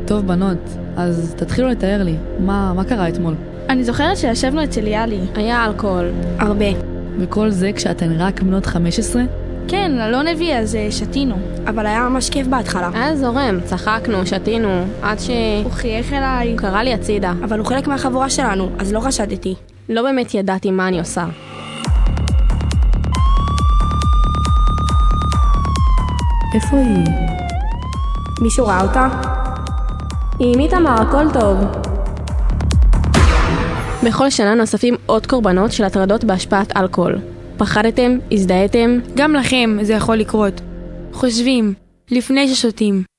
טוב בנות, אז תתחילו לתאר לי, מה קרה אתמול? אני זוכרת שישבנו אצל יאלי. היה אלכוהול. הרבה. וכל זה כשאתן רק בנות 15? כן, לא נביא, אז שתינו. אבל היה ממש כיף בהתחלה. היה זורם, צחקנו, שתינו, עד הוא חייך אליי. הוא קרא לי הצידה. אבל הוא חלק מהחבורה שלנו, אז לא חשדתי. לא באמת ידעתי מה אני עושה. איפה היא? מישהו ראה אותה? היא עם איתמר, הכל טוב. בכל שנה נוספים עוד קורבנות של הטרדות בהשפעת אלכוהול. פחדתם? הזדהיתם? גם לכם זה יכול לקרות. חושבים, לפני ששותים.